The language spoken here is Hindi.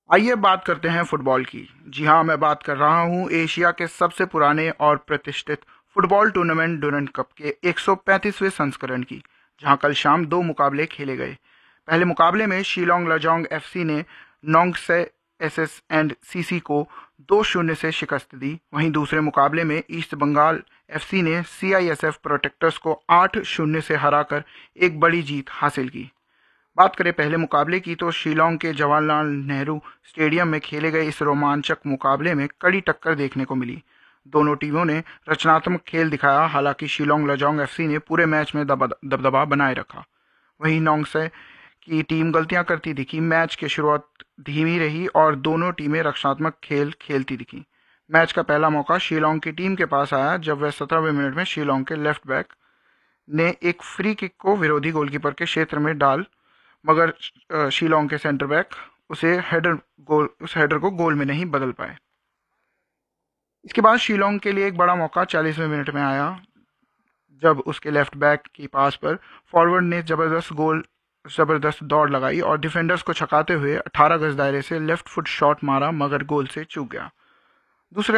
आइए बात करते हैं फुटबॉल की। जी हाँ, मैं बात कर रहा हूँ एशिया के सबसे पुराने और प्रतिष्ठित फुटबॉल टूर्नामेंट डुरंड कप के 135वें संस्करण की, जहां कल शाम दो मुकाबले खेले गए। पहले मुकाबले में शिलोंग लाजोंग एफसी ने नोंगसे एसएस एंड सीसी को 2-0 से शिकस्त दी। वहीं दूसरे मुकाबले में ईस्ट बंगाल एफसी ने सीआईएसएफ प्रोटेक्टर्स को 8-0 से हराकर एक बड़ी जीत हासिल की। बात करें पहले मुकाबले की तो शिलोंग के जवाहरलाल नेहरू स्टेडियम में खेले गए इस रोमांचक मुकाबले में कड़ी टक्कर देखने को मिली। दोनों टीमों ने रचनात्मक खेल दिखाया। हालांकि शिलोंग लाजोंग एफसी ने पूरे मैच में दबदबा बनाए रखा। वहीं नोंगसे की टीम गलतियां करती दिखी। मैच की शुरुआत धीमी रही और दोनों टीमें रक्षात्मक खेल खेलती दिखी। मैच का पहला मौका शिलोंग की टीम के पास आया जब वह 17वें मिनट में शिलोंग के लेफ्ट बैक ने एक फ्री किक को विरोधी गोलकीपर के क्षेत्र में डाल, मगर शिलोंग के सेंटर बैक उस हेडर को गोल में नहीं बदल पाए। इसके बाद शिलोंग के लिए एक बड़ा मौका 40वें मिनट में आया जब उसके लेफ्ट बैक की पास पर फॉरवर्ड ने जबरदस्त दौड़ लगाई और डिफेंडर्स को छकाते हुए 18 गज दायरे से लेफ्ट फुट शॉट मारा, मगर गोल से चूक गया। दूसरे